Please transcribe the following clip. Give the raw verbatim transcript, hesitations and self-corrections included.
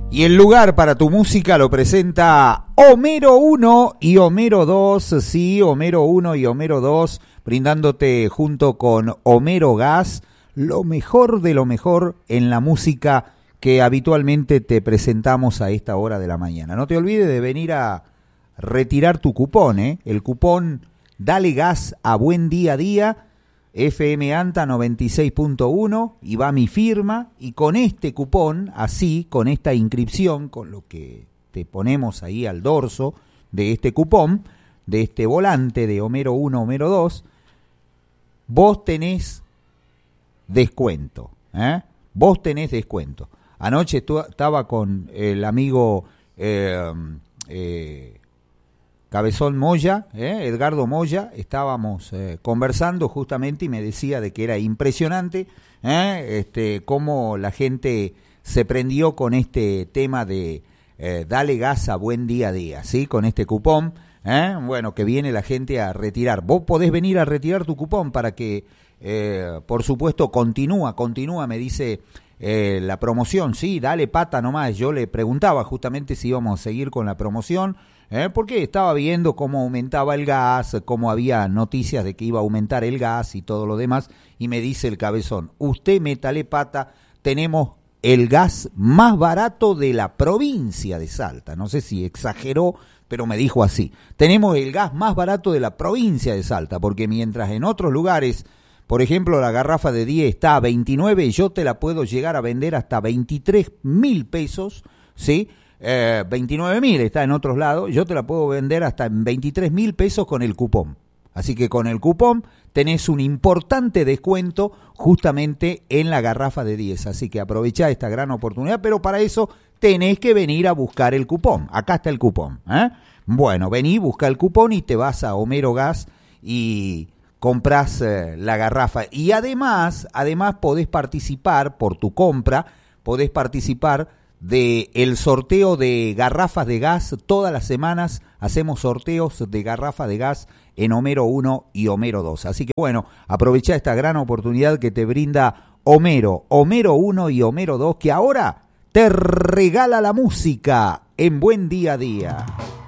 Y el lugar para tu música lo presenta Homero uno y Homero dos, sí, Homero uno y Homero dos, brindándote junto con Homero Gas lo mejor de lo mejor en la música que habitualmente te presentamos a esta hora de la mañana. No te olvides de venir a retirar tu cupón, ¿eh? El cupón Dale Gas a Buen Día a Día, F M Anta noventa y seis punto uno, y va mi firma, y con este cupón, así, con esta inscripción, con lo que te ponemos ahí al dorso de este cupón, de este volante de Homero uno, Homero dos, vos tenés descuento, ¿eh? Vos tenés descuento. Anoche estu- estaba con el amigo eh, eh, Cabezón Moya, ¿eh? Edgardo Moya, estábamos eh, conversando justamente y me decía de que era impresionante ¿eh? este, cómo la gente se prendió con este tema de eh, Dale Gas a Buen Día a Día, ¿sí? Con este cupón, ¿eh? Bueno, que viene la gente a retirar. Vos podés venir a retirar tu cupón para que, eh, por supuesto, continúa, continúa, me dice eh, la promoción, sí, dale pata nomás. Yo le preguntaba justamente si íbamos a seguir con la promoción, ¿Eh? porque estaba viendo cómo aumentaba el gas, cómo había noticias de que iba a aumentar el gas y todo lo demás, y me dice el Cabezón, usted métale pata, tenemos el gas más barato de la provincia de Salta. No sé si exageró, pero me dijo así, tenemos el gas más barato de la provincia de Salta, porque mientras en otros lugares, por ejemplo, la garrafa de diez está a veintinueve, yo te la puedo llegar a vender hasta veintitrés mil pesos, ¿sí? Eh, veintinueve mil está en otros lados, yo te la puedo vender hasta en veintitrés mil pesos con el cupón. Así que con el cupón tenés un importante descuento justamente en la garrafa de diez. Así que aprovechá esta gran oportunidad, pero para eso tenés que venir a buscar el cupón. Acá está el cupón, ¿eh? Bueno, vení, busca el cupón y te vas a Homero Gas y comprás eh, la garrafa. Y además, además podés participar por tu compra, podés participar de el sorteo de garrafas de gas. Todas las semanas hacemos sorteos de garrafas de gas en Homero uno y Homero dos. Así que bueno, aprovecha esta gran oportunidad que te brinda Homero, Homero uno y Homero dos, que ahora te regala la música en Buen Día a Día.